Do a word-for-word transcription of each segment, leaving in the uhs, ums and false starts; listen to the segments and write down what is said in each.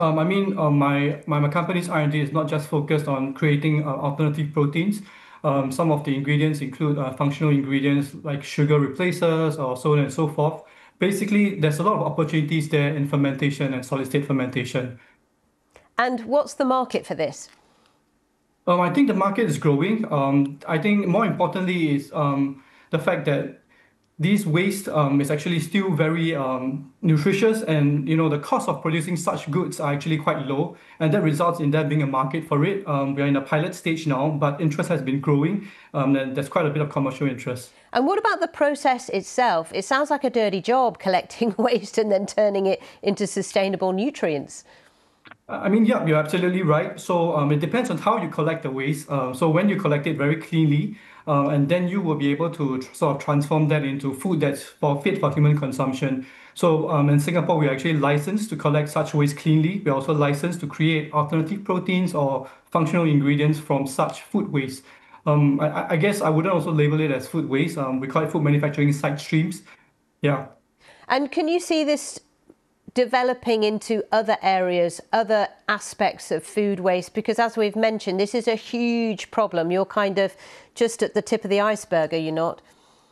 Um, I mean, uh, my, my my company's R and D is not just focused on creating uh, alternative proteins. Um, some of the ingredients include uh, functional ingredients like sugar replacers or so on and so forth. Basically, there's a lot of opportunities there in fermentation and solid state fermentation. And what's the market for this? Um, I think the market is growing. Um, I think more importantly is um, the fact that this waste um, is actually still very um, nutritious, and you know the cost of producing such goods are actually quite low, and that results in there being a market for it. Um, we are in a pilot stage now, but interest has been growing, um, and there's quite a bit of commercial interest. And what about the process itself? It sounds like a dirty job, collecting waste and then turning it into sustainable nutrients. I mean, yeah, you're absolutely right. So um, it depends on how you collect the waste. Uh, so when you collect it very cleanly, uh, and then you will be able to tr- sort of transform that into food that's for fit for human consumption. So um, in Singapore, we're actually licensed to collect such waste cleanly. We're also licensed to create alternative proteins or functional ingredients from such food waste. Um, I, I I guess I wouldn't also label it as food waste. Um, we call it food manufacturing side streams. Yeah. And can you see this developing into other areas, other aspects of food waste? Because as we've mentioned, this is a huge problem. You're kind of just at the tip of the iceberg, are you not?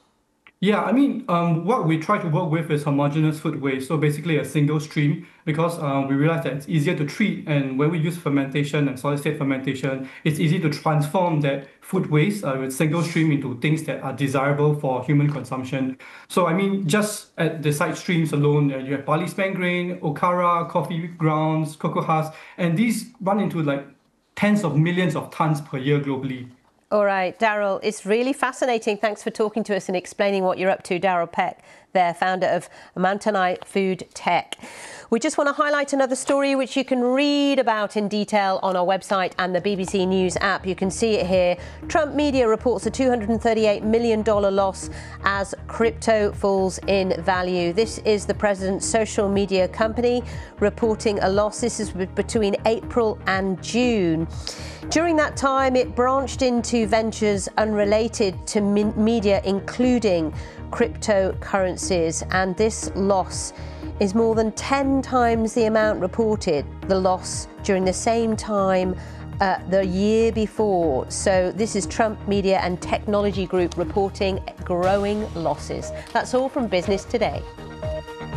Yeah, I mean, um, what we try to work with is homogeneous food waste, so basically a single stream, because um, we realize that it's easier to treat, and when we use fermentation and solid state fermentation, it's easy to transform that food waste uh, with single stream into things that are desirable for human consumption. So, I mean, just at the side streams alone, uh, you have barley spent grain, okara, coffee grounds, cocoa husk, and these run into like tens of millions of tons per year globally. All right, Daryl, it's really fascinating. Thanks for talking to us and explaining what you're up to. Daryl Peck, there, founder of Mantanai Food Tech. We just want to highlight another story which you can read about in detail on our website and the B B C News app. You can see it here. Trump Media reports a two hundred thirty-eight million dollars loss as crypto falls in value. This is the president's social media company reporting a loss. This is between April and June. During that time, it branched into ventures unrelated to media, including cryptocurrencies, and this loss is more than ten times the amount reported, the loss during the same time uh, the year before. So this is Trump Media and Technology Group reporting growing losses. That's all from Business Today.